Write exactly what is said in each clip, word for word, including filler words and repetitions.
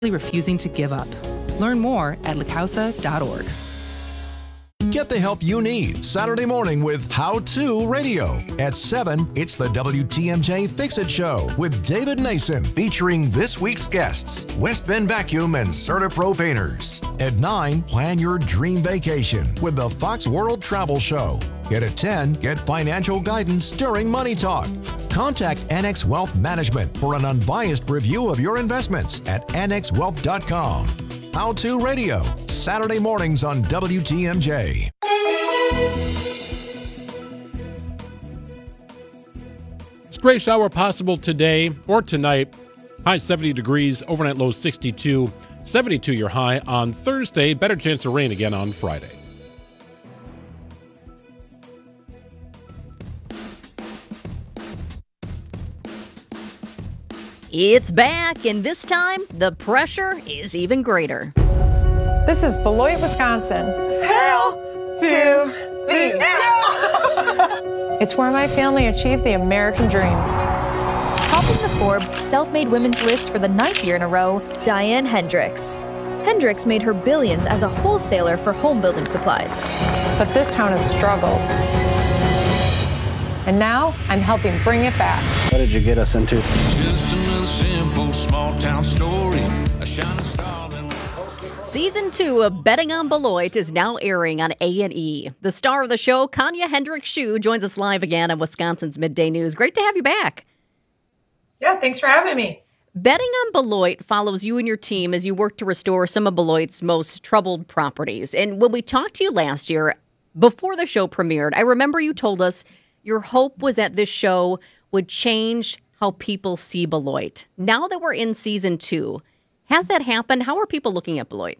refusing to give up. Learn more at la causa dot org. Get the help you need Saturday morning with How To Radio. At seven, it's the W T M J Fix-It Show with David Nason, featuring this week's guests, West Bend Vacuum and CertaPro Painters. At nine, plan your dream vacation with the Fox World Travel Show. And at ten, get financial guidance during Money Talk. Contact Annex Wealth Management for an unbiased review of your investments at annex wealth dot com. How To Radio, Saturday mornings on W T M J. Stray shower possible today or tonight. High seventy degrees, overnight low sixty-two, seventy-two your high on Thursday. Better chance of rain again on Friday. It's back, and this time, the pressure is even greater. This is Beloit, Wisconsin. Hail to the It's where my family achieved the American dream. Topping the Forbes self-made women's list for the ninth year in a row, Diane Hendricks. Hendricks made her billions as a wholesaler for home building supplies. But this town has struggled. And now I'm helping bring it back. What did you get us into? Just another simple small town story. A shining star. Season two of Betting on Beloit is now airing on A and E. The star of the show, Kanya Hendricks-Shue, joins us live again on Wisconsin's Midday News. Great to have you back. Yeah, thanks for having me. Betting on Beloit follows you and your team as you work to restore some of Beloit's most troubled properties. And when we talked to you last year, before the show premiered, I remember you told us your hope was that this show would change how people see Beloit. Now that we're in season two, has that happened? How are people looking at Beloit?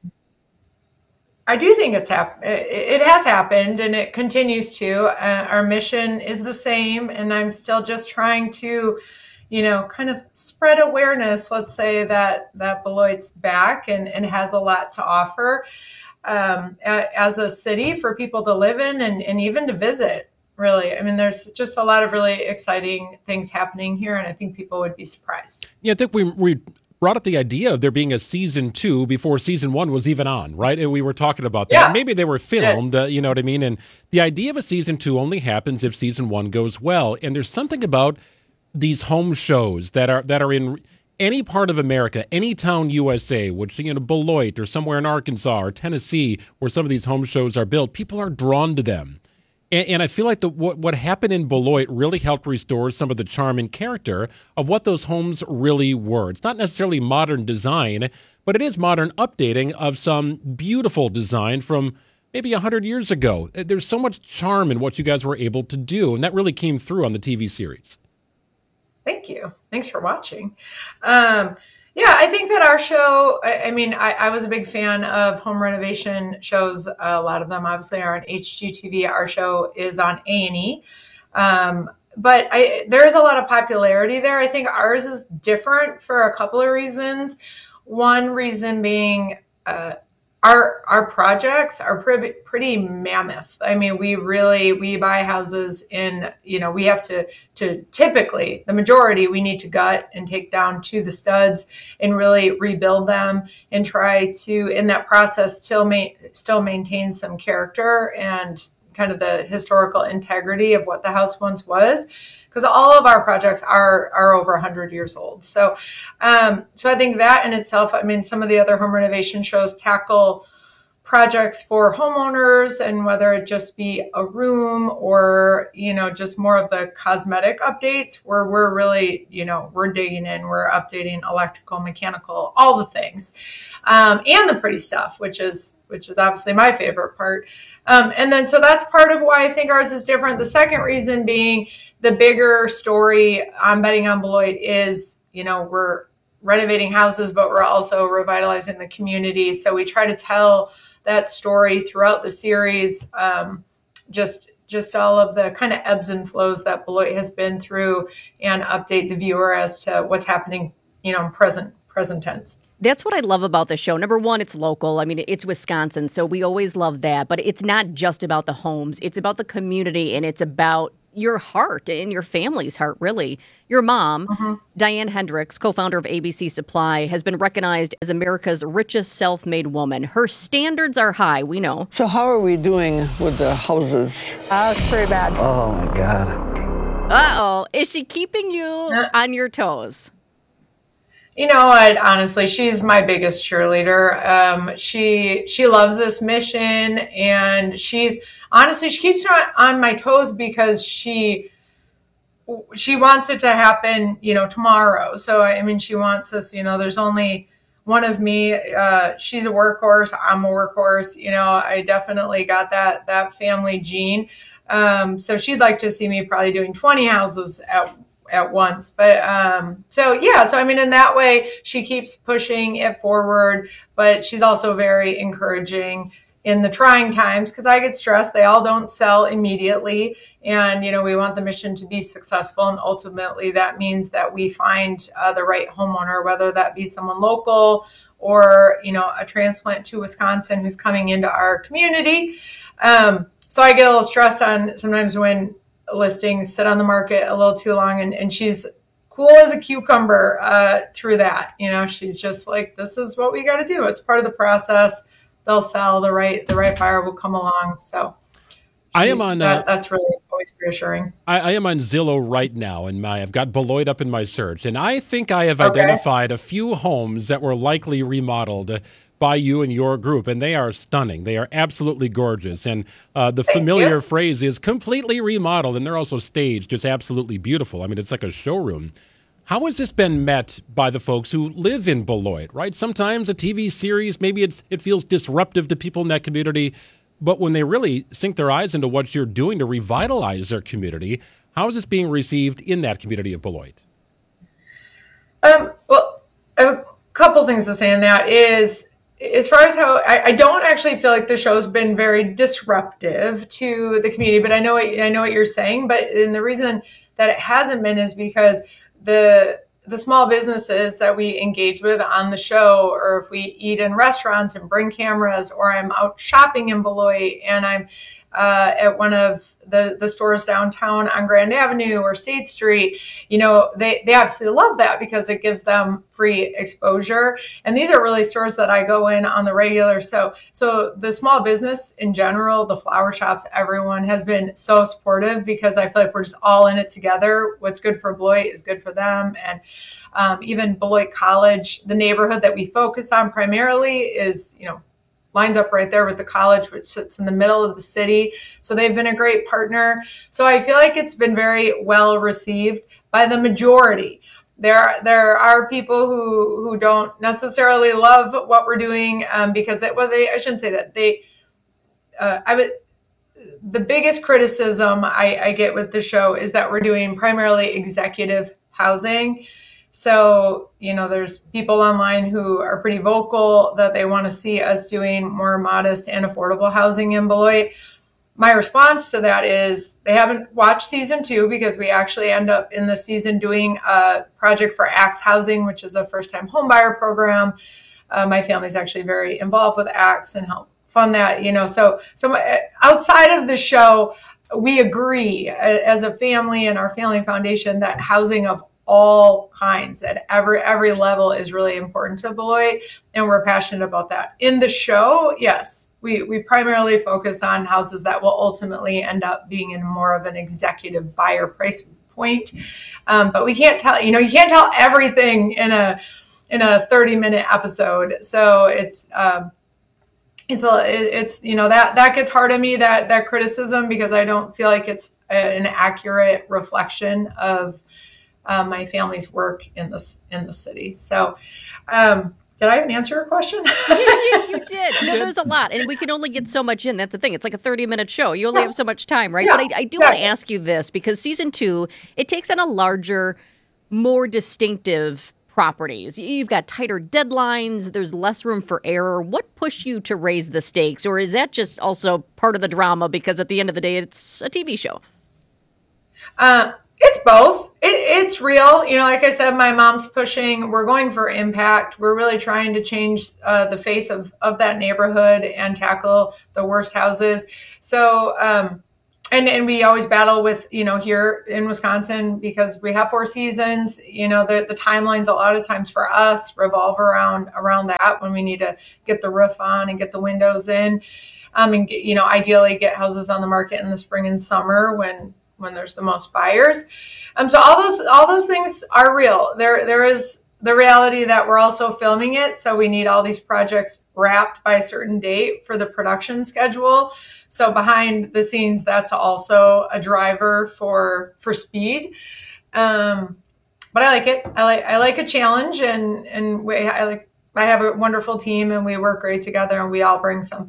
I do think it's hap- it has happened, and it continues to. Uh, our mission is the same, and I'm still just trying to, you know, kind of spread awareness, let's say, that, that Beloit's back and, and has a lot to offer um, a, as a city for people to live in and, and even to visit. Really. I mean, there's just a lot of really exciting things happening here, and I think people would be surprised. Yeah, I think we we brought up the idea of there being a season two before season one was even on, right? And we were talking about that. Yeah. Maybe they were filmed, uh, you know what I mean? And the idea of a season two only happens if season one goes well. And there's something about these home shows that are that are in any part of America, any town U S A, which, you know, Beloit or somewhere in Arkansas or Tennessee, where some of these home shows are built, people are drawn to them. And, and I feel like the, what, what happened in Beloit really helped restore some of the charm and character of what those homes really were. It's not necessarily modern design, but it is modern updating of some beautiful design from maybe one hundred years ago. There's so much charm in what you guys were able to do, and that really came through on the T V series. Thank you. Thanks for watching. Um, yeah, I think that our show, I, I mean, I, I was a big fan of home renovation shows. A lot of them obviously are on H G T V. Our show is on A and E. Um, but I, there is a lot of popularity there. I think ours is different for a couple of reasons. One reason being uh, our our projects are pretty, pretty mammoth. I mean, we really, we buy houses in, you know, we have to, to typically, the majority, we need to gut and take down to the studs and really rebuild them and try to, in that process, still, ma- still maintain some character and kind of the historical integrity of what the house once was. Because all of our projects are are over one hundred years old. So um, so I think that in itself, I mean, some of the other home renovation shows tackle projects for homeowners, and whether it just be a room or, you know, just more of the cosmetic updates, where we're really, you know, we're digging in, we're updating electrical, mechanical, all the things, um, and the pretty stuff, which is which is obviously my favorite part. Um, and then so that's part of why I think ours is different. The second reason being, the bigger story on Betting on Beloit is, you know, we're renovating houses, but we're also revitalizing the community. So we try to tell that story throughout the series, um, just just all of the kind of ebbs and flows that Beloit has been through, and update the viewer as to what's happening, you know, present present tense. That's what I love about the show. Number one, it's local. I mean, it's Wisconsin, so we always love that. But it's not just about the homes. It's about the community, and it's about your heart and your family's heart, really. Your mom, mm-hmm. Diane Hendricks, co-founder of A B C Supply, has been recognized as America's richest self-made woman. Her standards are high, we know. So how are we doing with the houses? Oh, it's pretty bad. Oh, my God. Uh-oh. Is she keeping you on your toes? You know what? Honestly, she's my biggest cheerleader. Um, she she loves this mission, and she's honestly she keeps me on my toes because she she wants it to happen, you know, tomorrow. So I mean, she wants us. You know, there's only one of me. Uh, she's a workhorse. I'm a workhorse. You know, I definitely got that that family gene. Um, so she'd like to see me probably doing twenty houses at at once. But um, so, yeah, so I mean, in that way, she keeps pushing it forward, but she's also very encouraging in the trying times because I get stressed. They all don't sell immediately. And, you know, we want the mission to be successful. And ultimately, that means that we find uh, the right homeowner, whether that be someone local or, you know, a transplant to Wisconsin who's coming into our community. Um, so I get a little stressed on sometimes when listings sit on the market a little too long, and, and she's cool as a cucumber uh, through that. You know, she's just like, this is what we got to do. It's part of the process. They'll sell, the right the right buyer will come along. So I am on that, uh, that's really always reassuring. I, I am on Zillow right now, and my I've got Beloit up in my search, and I think I have Okay. identified a few homes that were likely remodeled by you and your group, and they are stunning. They are absolutely gorgeous, and uh, the Thank familiar you. phrase is completely remodeled, and they're also staged just absolutely beautiful. I mean, it's like a showroom. How has this been met by the folks who live in Beloit, right? Sometimes a T V series, maybe it's it feels disruptive to people in that community, but when they really sink their eyes into what you're doing to revitalize their community, how is this being received in that community of Beloit? Um, well, a couple things to say on that is, as far as how I, I don't actually feel like the show's been very disruptive to the community, but I know what I know what you're saying. But and the reason that it hasn't been is because the the small businesses that we engage with on the show, or if we eat in restaurants and bring cameras, or I'm out shopping in Beloit and I'm uh, at one of the, the stores downtown on Grand Avenue or State Street, you know, they, they absolutely love that because it gives them free exposure. And these are really stores that I go in on the regular. So, so the small business in general, the flower shops, everyone has been so supportive because I feel like we're just all in it together. What's good for Beloit is good for them. And um, even Beloit College, the neighborhood that we focus on primarily is, you know, lines up right there with the college, which sits in the middle of the city. So they've been a great partner. So I feel like it's been very well received by the majority. There, there are people who, who don't necessarily love what we're doing um, because they, well, they, I shouldn't say that. They, uh, I would, the biggest criticism I, I get with the show is that we're doing primarily executive housing. So, you know, there's people online who are pretty vocal that they want to see us doing more modest and affordable housing in Beloit. My response to that is they haven't watched season two because we actually end up in the season doing a project for Axe Housing, which is a first-time homebuyer program. Uh, my family's actually very involved with Axe and help fund that, you know. So, so my, outside of the show, we agree as a family and our family foundation that housing of all kinds at every every level is really important to Beloit, and we're passionate about that. In the show, yes, we we primarily focus on houses that will ultimately end up being in more of an executive buyer price point. Um, but we can't tell, you know, you can't tell everything in a in a thirty minute episode. So it's um, it's a it's you know that that gets hard on me, that that criticism, because I don't feel like it's an accurate reflection of Uh, my family's work in this in the city. So, um, did I even answer your question? you, you, you did. No, there's a lot, and we can only get so much in. That's the thing. It's like a thirty minute show. You only Yeah. have so much time, right? Yeah. But I, I do Yeah. want to ask you this, because season two, it takes on a larger, more distinctive properties. You've got tighter deadlines. There's less room for error. What pushed you to raise the stakes, or is that just also part of the drama? Because at the end of the day, it's a T V show. Uh, It's both. It, it's real. You know, like I said, my mom's pushing. We're going for impact. We're really trying to change uh, the face of, of that neighborhood and tackle the worst houses. So um, and, and we always battle with, you know, here in Wisconsin, because we have four seasons, you know, the, the timelines a lot of times for us revolve around, around that when we need to get the roof on and get the windows in. Um, and, get, you know, ideally get houses on the market in the spring and summer when, when there's the most buyers. Um, so all those, all those things are real. There, there is the reality that we're also filming it. So we need all these projects wrapped by a certain date for the production schedule. So behind the scenes, that's also a driver for, for speed. Um, but I like it. I like, I like a challenge, and, and we, I like, I have a wonderful team and we work great together, and we all bring something